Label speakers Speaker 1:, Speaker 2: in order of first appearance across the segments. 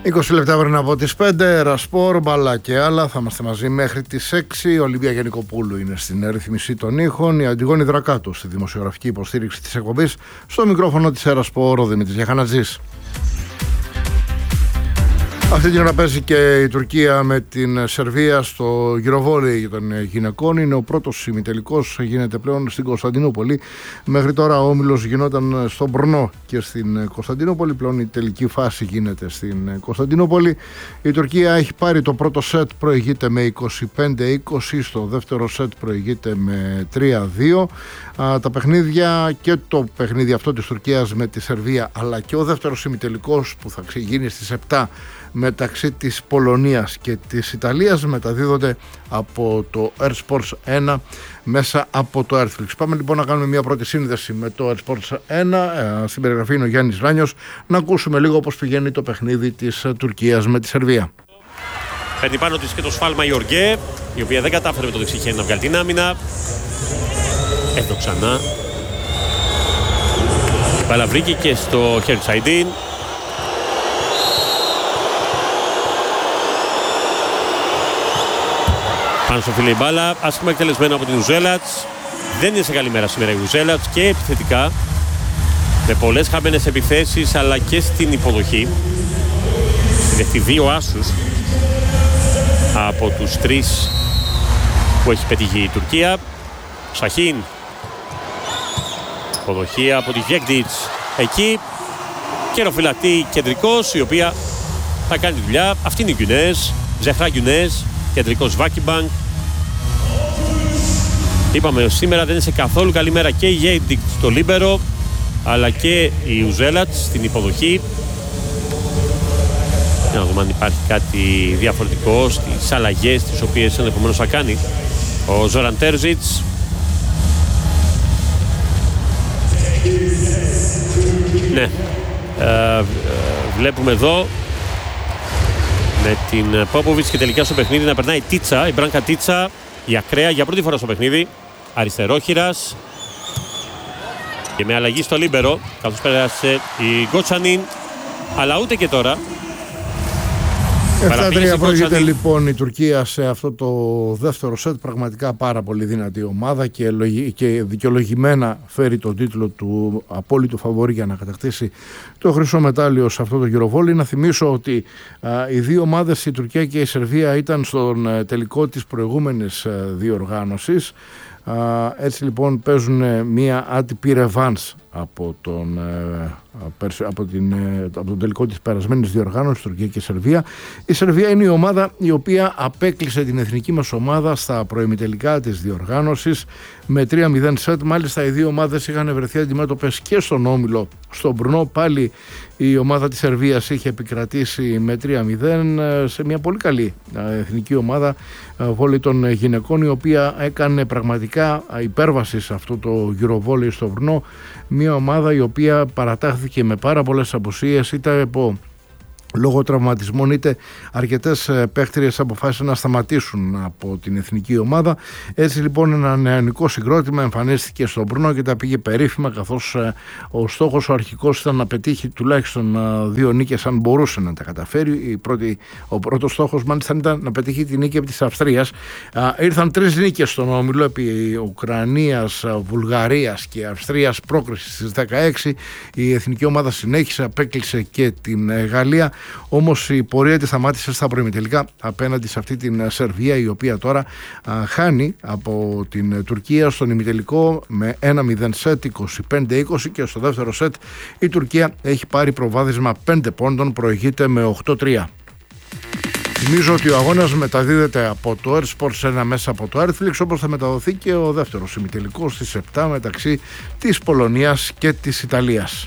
Speaker 1: 20 λεπτά πριν από τις 5, Ρασπόρ, μπάλα και άλλα. Θα είμαστε μαζί μέχρι τις 6. Ο Ολυμπία Γενικοπούλου είναι στην ρύθμιση των ήχων. Η Αντιγόνη Δρακάτου στη δημοσιογραφική υποστήριξη της εκπομπής. Στο μικρόφωνο της Ρασπόρ, ο Δημήτρης Γιαχανατζής. Αυτή την ώρα παίζει και η Τουρκία με την Σερβία στο γυροβόλεϊ των γυναικών. Είναι ο πρώτος ημιτελικός, γίνεται πλέον στην Κωνσταντινούπολη. Μέχρι τώρα ο όμιλος γινόταν στο Μπρνό και στην Κωνσταντινούπολη. Πλέον η τελική φάση γίνεται στην Κωνσταντινούπολη. Η Τουρκία έχει πάρει το πρώτο σετ, προηγείται με 25-20. Στο δεύτερο σετ προηγείται με 3-2. Τα παιχνίδια και το παιχνίδι αυτό της Τουρκίας με τη Σερβία, αλλά και ο δεύτερος ημιτελικός που θα γίνει στις 7 μεταξύ της Πολωνίας και της Ιταλίας, μεταδίδονται από το Airsports 1 μέσα από το Earthflix. Πάμε λοιπόν να κάνουμε μια πρώτη σύνδεση με το Airsports 1. Στην περιγραφή είναι ο Γιάννης Ράνιος. Να ακούσουμε λίγο πώς πηγαίνει το παιχνίδι της Τουρκίας με τη Σερβία.
Speaker 2: Παίρνει πάνω της και το σφάλμα η Οργέ, η οποία δεν κατάφερε με το δεξί χέρι να βγάλει την άμυνα. Εδώ ξανά. Η μπάλα βρήκε και στο χέρι του Σαϊντίν. Πάνω στο φίλε η μπάλα, άσχημα εκτελεσμένο από την Ουζέλατς. Δεν είναι σε καλή μέρα σήμερα η Ουζέλατς και επιθετικά, με πολλές χαμένες επιθέσεις αλλά και στην υποδοχή. Δεχτεί 2 άσους από τους 3 που έχει πετύχει η Τουρκία. Σαχίν, υποδοχή από τη Βιέκτιτς εκεί, καιροφυλακτή κεντρικός, η οποία θα κάνει τη δουλειά. Αυτή είναι η Γκιουνές, Ζεχρά Γκιουνές, κεντρικός Βάκιμπανκ. Είπαμε σήμερα δεν είναι σε καθόλου καλή μέρα και η Γέιντικ στο λίμπερο, αλλά και η Ουζέλατς στην υποδοχή. Για να δούμε αν υπάρχει κάτι διαφορετικό στις αλλαγές τις οποίες ενδεχομένως θα κάνει ο Ζόραν Τέρζιτς. Ναι, βλέπουμε εδώ με την Πόποβιτς και τελικά στο παιχνίδι να περνάει Τίτσα, η Μπράνκα Τίτσα, η ακραία για πρώτη φορά στο παιχνίδι, αριστερόχειρας και με αλλαγή στο λίμπερο, καθώς πέρασε η Γκότσανιν, αλλά ούτε και τώρα.
Speaker 1: 7-3 προηγείται λοιπόν η Τουρκία σε αυτό το δεύτερο σετ. Πραγματικά πάρα πολύ δυνατή ομάδα και δικαιολογημένα φέρει τον τίτλο του απόλυτου φαβορί για να κατακτήσει το χρυσό μετάλλιο σε αυτό το γυροβόλι. Να θυμίσω ότι οι δύο ομάδες, η Τουρκία και η Σερβία, ήταν στον τελικό της προηγούμενης διοργάνωσης. Έτσι λοιπόν παίζουν μια άτυπη ρεβάνς από τον τελικό της περασμένης διοργάνωσης, Τουρκία και Σερβία. Η Σερβία είναι η ομάδα η οποία απέκλεισε την εθνική μας ομάδα στα προημιτελικά της διοργάνωσης με 3-0 σετ. Μάλιστα οι δύο ομάδες είχαν βρεθεί αντιμέτωπες και στον όμιλο στον Μπρνό. Πάλι η ομάδα της Σερβίας είχε επικρατήσει με 3-0 σε μια πολύ καλή εθνική ομάδα βόλεϊ των γυναικών, η οποία έκανε πραγματικά υπέρβαση σε αυτό το γυροβόλεϊ στο Μπρνό. Μια ομάδα η οποία παρατάχθηκε με πάρα πολλές απουσίες, είτε λόγω τραυματισμών είτε αρκετές παίχτριες αποφάσισαν να σταματήσουν από την εθνική ομάδα. Έτσι λοιπόν ένα νεανικό συγκρότημα εμφανίστηκε στο Μπρνό και τα πήγε περίφημα, καθώς ο στόχος ο αρχικός ήταν να πετύχει τουλάχιστον 2 νίκες αν μπορούσε να τα καταφέρει. Ο πρώτος στόχος μάλιστα ήταν να πετύχει τη νίκη από της Αυστρίας. Ήρθαν 3 νίκες στον όμιλο επί Ουκρανίας, Βουλγαρίας και Αυστρίας πρόκρισης στις 16. Η εθνική ομάδα συνέχισε, απέκλεισε και την Γαλλία. Όμως η πορεία της σταμάτησε στα προημιτελικά απέναντι σε αυτή την Σερβία, η οποία τώρα χάνει από την Τουρκία στον ημιτελικό με 1-0 σετ, 25-20, και στο δεύτερο σετ η Τουρκία έχει πάρει προβάδισμα 5 πόντων, προηγείται με 8-3. Θυμίζω ότι ο αγώνας μεταδίδεται από το Airsports 1 μέσα από το Earthflix, όπως θα μεταδοθεί και ο δεύτερος ημιτελικός στις 7 μεταξύ της Πολωνίας και της Ιταλίας.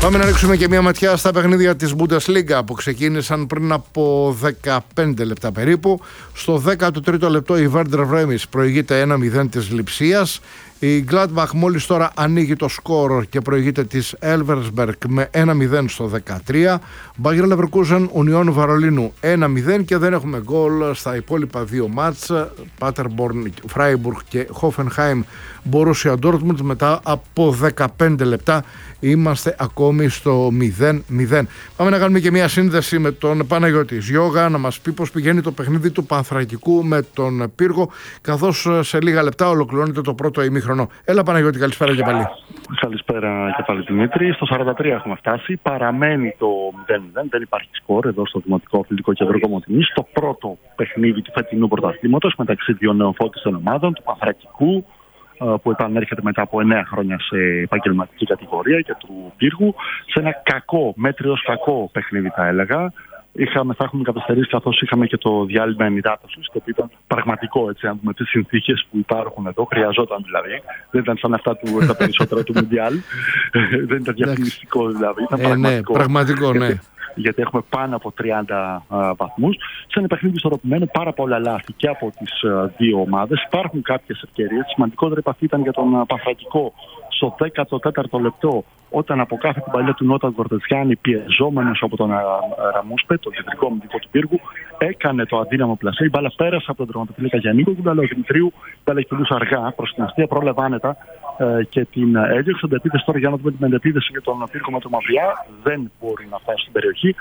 Speaker 1: Πάμε να ρίξουμε και μια ματιά στα παιχνίδια της Bundesliga που ξεκίνησαν πριν από 15 λεπτά περίπου. Στο 13ο λεπτό η Werder Bremen προηγείται 1-0 της Λειψίας. Η Gladbach μόλις τώρα ανοίγει το σκορ και προηγείται της Elversberg με 1-0 στο 13. Bayer Leverkusen Union Βαρολίνου 1-0 και δεν έχουμε γκολ στα υπόλοιπα δύο μάτς. Paderborn, Freiburg και Hoffenheim Borussia Dortmund. Μετά από 15 λεπτά είμαστε ακόμη στο 0-0. Πάμε να κάνουμε και μια σύνδεση με τον Παναγιώτη Γιώγα να μας πει πώς πηγαίνει το παιχνίδι του Πανθρακικού με τον Πύργο, καθώς σε λίγα λεπτά ολοκληρώνεται το πρώτο ημίχρονο. Έλα Παναγιώτη, καλησπέρα και πάλι.
Speaker 3: Καλησπέρα και πάλι Δημήτρη. Στο 43 έχουμε φτάσει. Παραμένει το 0-0. Δεν υπάρχει σκορ εδώ στο Δημοτικό Αθλητικό Κέντρο Κομοτηνής. Στο πρώτο παιχνίδι του φετινού πρωταθλήματος μεταξύ δύο νεοφώτιστων ομάδων, του Πανθρακικού, που επανέρχεται μετά από 9 χρόνια σε επαγγελματική κατηγορία, και του Πύργου, σε ένα κακό, μέτριος κακό παιχνίδι θα έλεγα. Θα έχουμε καθυστερήσει, καθώς είχαμε και το διάλειμμα ενυδάτωσης, το οποίο ήταν πραγματικό, έτσι, αν δούμε τις συνθήκες που υπάρχουν εδώ. Χρειαζόταν δηλαδή. Δεν ήταν σαν αυτά τα περισσότερα του Μουντιάλ. Δεν ήταν διαφημιστικό δηλαδή. Ήταν πραγματικό.
Speaker 1: Ναι, πραγματικό, ναι.
Speaker 3: Γιατί έχουμε πάνω από 30 βαθμούς. Σε ένα παιχνίδι ισορροπημένο, πάρα πολλά λάθη και από τις δύο ομάδες. Υπάρχουν κάποιες ευκαιρίες. Σημαντικότερη επαφή ήταν για τον Πανθρακικό στο 14ο λεπτό, όταν από κάθε την παλιά του Νότα Γκορτετσιάνη, πιεζόμενος από τον Ραμούσπε, το κεντρικό αμυντικό του Πύργου, έκανε το αδύναμο πλασέ. Η μπάλα πέρασε από τον τερματοφύλακα Γιαννίκο, αλλά ο Δημητρίου μπάλα κυλούσε αργά προς την αστεία, πρόλαβε άνετα και την έδιωξε. Αντεπίθεση τώρα, για να δούμε την αντεπίθεση για τον Πύργο με το Μαυριά, δεν μπορεί να φτάσει στην περιοχή.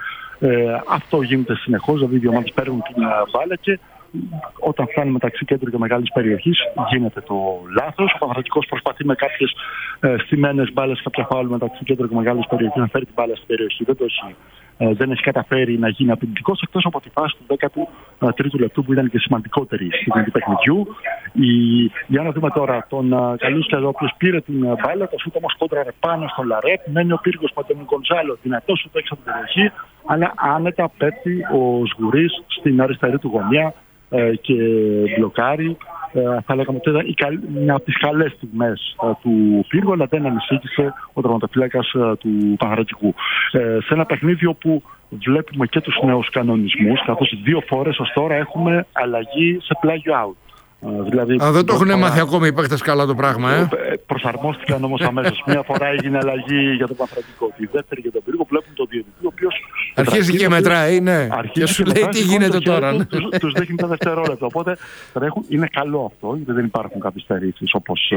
Speaker 3: Αυτό γίνεται συνεχώς, δηλαδή οι δύο ομάδες παίρνουν την μπάλα και όταν φτάνει μεταξύ κέντρου και μεγάλης περιοχής γίνεται το λάθος. Ο Παναθρακικός προσπαθεί με κάποιες στημένες μπάλες, κάποια φάουλ μεταξύ κέντρου και μεγάλης περιοχής να φέρει την μπάλα στην περιοχή. Δεν έχει καταφέρει να γίνει απειλητικός, εκτός από τη φάση του 13ου λεπτού που ήταν και σημαντικότερη στην του παιχνιδιού. Για να δούμε τώρα τον Καλούσκα εδώ, ο οποίος πήρε την μπάλα, το σούτ όμως κόντραρε πάνω στον Λαρέτ. Μένει ο Πύργος με τον Γκοντζάλο, δυνατός σούτ έξω από την περιοχή, αλλά άνετα πέφτει ο Σγουρής στην αριστερή του γωνία και μπλοκάρει. Θα λέγαμε ότι ήταν μια από τις καλές στιγμές του Πύργου, αλλά δεν ανησύχησε ο τερματοφύλακας του Παναθρακικού. Σε ένα παιχνίδι όπου βλέπουμε και τους νέους κανονισμούς, καθώς 2 φορές ως τώρα έχουμε αλλαγή σε πλάγιο out. Δηλαδή,
Speaker 1: δεν το έχουν μάθει ακόμη οι παίκτες καλά το πράγμα,
Speaker 3: προσαρμόστηκαν όμως αμέσως. Μία φορά έγινε αλλαγή για τον Παναθρακικό, τη δεύτερη για τον Πύργο. Βλέπουν τον διαιτητή, ο οποίος
Speaker 1: αρχίζει και μετράει, ναι. Και σου λέει τι γίνεται τώρα.
Speaker 3: Τους δείχνει τα δευτερόλεπτα. Οπότε είναι καλό αυτό, γιατί δεν υπάρχουν καθυστερήσεις όπως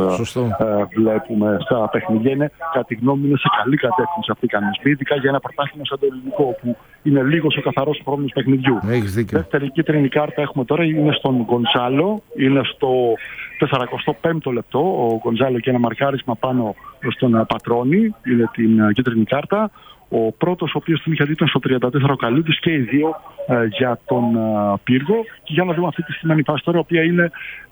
Speaker 3: βλέπουμε στα παιχνίδια. Είναι, κατά τη γνώμη μου, σε καλή κατεύθυνση αυτοί οι κανονισμοί, ειδικά για ένα πρωτάθλημα σαν το ελληνικό, που είναι λίγος ο καθαρός χρόνος παιχνιδιού. Δεύτερη κίτρινη κάρτα έχουμε τώρα, είναι στον Γκονσάλο. Είναι στο 45ο λεπτό ο Γκοντζάλο και ένα μαρκάρισμα πάνω στον Πατρόνη. Είναι την κίτρινη κάρτα. Ο πρώτος ο οποίος την είχε δει ήταν στο 34 ο Καλούτης, και οι δύο για τον Πύργο. Και για να δούμε αυτή τη στιγμή φάση τώρα, η οποία είναι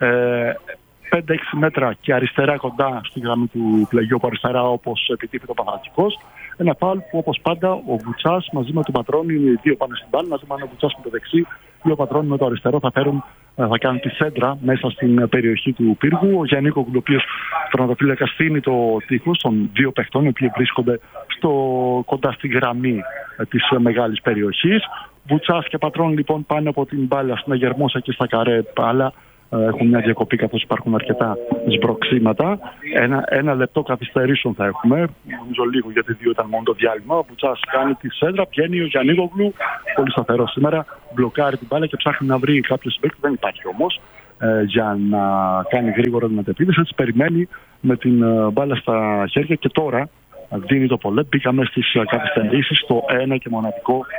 Speaker 3: 5-6 μέτρα και αριστερά κοντά στη γραμμή του πλαγιού, από αριστερά όπως επιτίθεται ο Παναθρακικός. Ένα φάουλ που, όπως πάντα, ο Βουτσάς μαζί με τον Πατρόνη, οι δύο πάνε στην μπάλα, μαζί με ο Βουτσάς με το δεξί ή ο Πατρόνη με το αριστερό θα κάνουν τη σέντρα μέσα στην περιοχή του Πύργου. Ο Γιαννίκο, ο οποίος τερματοφύλακας, στείνει το τείχος των δύο παιχτών, οι οποίοι βρίσκονται κοντά στη γραμμή της μεγάλης περιοχής. Βουτσάς και Πατρόνη λοιπόν πάνε από την μπάλα στην Αγερμόσα και στα καρέ μπάλα. Έχουν μια διακοπή, καθώς υπάρχουν αρκετά σμπροξίματα. Ένα λεπτό καθυστερήσεων θα έχουμε. Νομίζω λίγο, γιατί 2 ήταν μόνο το διάλειμμα. Ο Μπουτσάς κάνει τη σέντρα, βγαίνει ο Γιαννίκογλου, πολύ σταθερό σήμερα, μπλοκάρει την μπάλα και ψάχνει να βρει κάποιο συμπαίκτη. Δεν υπάρχει όμως για να κάνει γρήγορα την αντεπίθεση. Έτσι περιμένει με την μπάλα στα χέρια και τώρα δίνει το πολλέ. Μπήκαμε στις καθυστερήσεις, στο ένα και μοναδικό